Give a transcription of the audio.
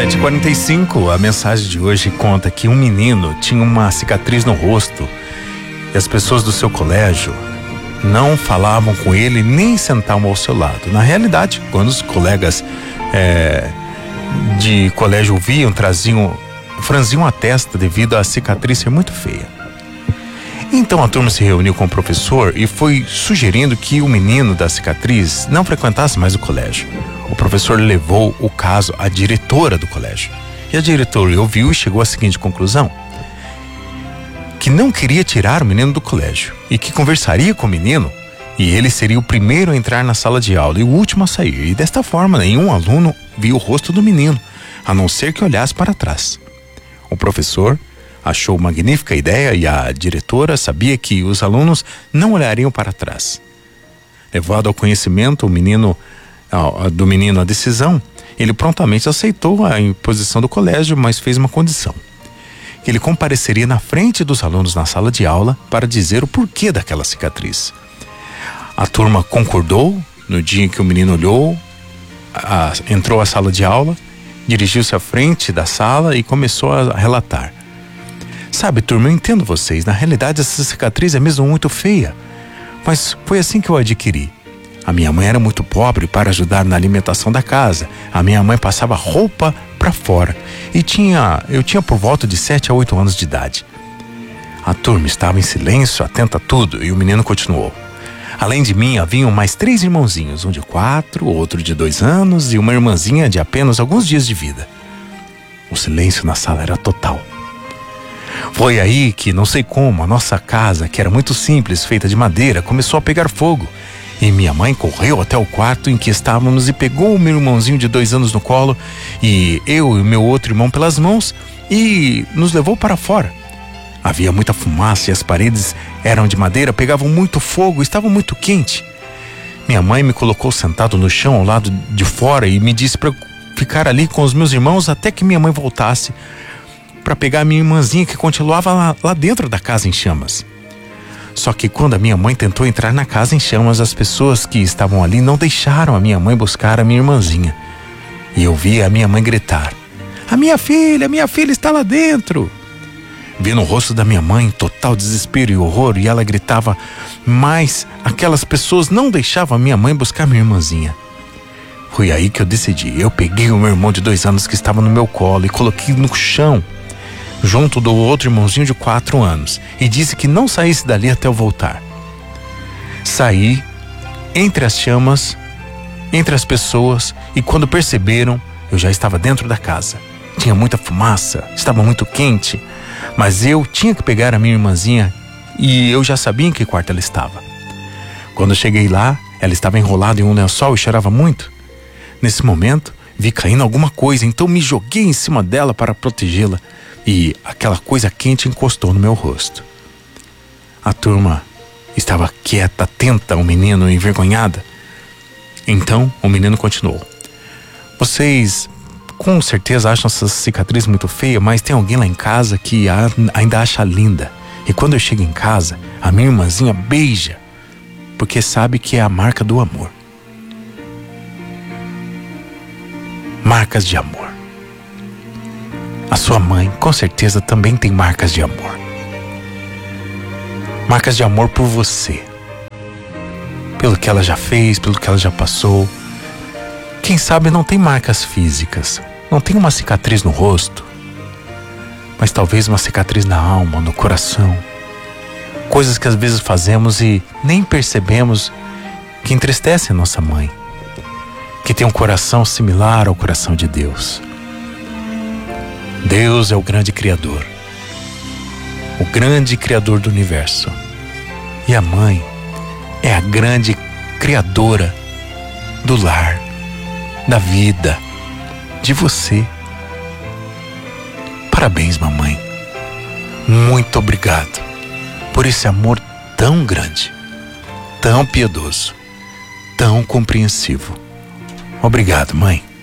7h45, a mensagem de hoje conta que um menino tinha uma cicatriz no rosto e as pessoas do seu colégio não falavam com ele nem sentavam ao seu lado. Na realidade, quando os colegas de colégio ouviam, franziam a testa devido à cicatriz ser muito feia. Então a turma se reuniu com o professor e foi sugerindo que o menino da cicatriz não frequentasse mais o colégio. O professor levou o caso à diretora do colégio. E a diretora ouviu e chegou à seguinte conclusão: que não queria tirar o menino do colégio e que conversaria com o menino e ele seria o primeiro a entrar na sala de aula e o último a sair. E desta forma, nenhum aluno viu o rosto do menino, a não ser que olhasse para trás. O professor achou magnífica a ideia e a diretora sabia que os alunos não olhariam para trás. Levado ao conhecimento do menino a decisão, ele prontamente aceitou a imposição do colégio, mas fez uma condição: que ele compareceria na frente dos alunos na sala de aula para dizer o porquê daquela cicatriz. A turma concordou. No dia em que o menino entrou à sala de aula, dirigiu-se à frente da sala e começou a relatar: sabe, turma, eu entendo vocês. Na realidade, essa cicatriz é mesmo muito feia, mas foi assim que eu adquiri. A minha mãe era muito pobre. Para ajudar na alimentação da casa, a minha mãe passava roupa para fora e eu tinha por volta de 7 a 8 anos de idade. A turma estava em silêncio, atenta a tudo, e o menino continuou: além de mim, haviam mais 3 irmãozinhos, um de 4, outro de 2 anos e uma irmãzinha de apenas alguns dias de vida. O silêncio na sala era total. Foi aí que, não sei como, a nossa casa, que era muito simples, feita de madeira, começou a pegar fogo. E minha mãe correu até o quarto em que estávamos e pegou o meu irmãozinho de 2 anos no colo e eu e o meu outro irmão pelas mãos e nos levou para fora. Havia muita fumaça e as paredes eram de madeira, pegavam muito fogo, estavam muito quente. Minha mãe me colocou sentado no chão ao lado de fora e me disse para ficar ali com os meus irmãos até que minha mãe voltasse para pegar a minha irmãzinha, que continuava lá dentro da casa em chamas. Só que quando a minha mãe tentou entrar na casa em chamas, as pessoas que estavam ali não deixaram a minha mãe buscar a minha irmãzinha. E eu vi a minha mãe gritar: a minha filha está lá dentro. Vi no rosto da minha mãe total desespero e horror, e ela gritava, mas aquelas pessoas não deixavam a minha mãe buscar minha irmãzinha. Foi aí que eu decidi. Eu peguei o meu irmão de 2 anos que estava no meu colo e coloquei no chão, junto do outro irmãozinho de 4 anos, e disse que não saísse dali até eu voltar. Saí entre as chamas, entre as pessoas, e quando perceberam, eu já estava dentro da casa. Tinha muita fumaça, estava muito quente, mas eu tinha que pegar a minha irmãzinha e eu já sabia em que quarto ela estava. Quando eu cheguei lá, ela estava enrolada em um lençol e chorava muito. Nesse momento, vi caindo alguma coisa, então me joguei em cima dela para protegê-la. E aquela coisa quente encostou no meu rosto. A turma estava quieta, atenta ao menino, envergonhada. Então o menino continuou: vocês com certeza acham essa cicatriz muito feia, mas tem alguém lá em casa que ainda acha linda. E quando eu chego em casa, a minha irmãzinha beija, porque sabe que é a marca do amor. Marcas de amor. A sua mãe, com certeza, também tem marcas de amor. Marcas de amor por você. Pelo que ela já fez, pelo que ela já passou. Quem sabe não tem marcas físicas, não tem uma cicatriz no rosto, mas talvez uma cicatriz na alma, no coração. Coisas que às vezes fazemos e nem percebemos que entristecem a nossa mãe, que tem um coração similar ao coração de Deus. Deus é o grande Criador, o grande Criador do universo. E a mãe é a grande Criadora do lar, da vida, de você. Parabéns, mamãe. Muito obrigado por esse amor tão grande, tão piedoso, tão compreensivo. Obrigado, mãe.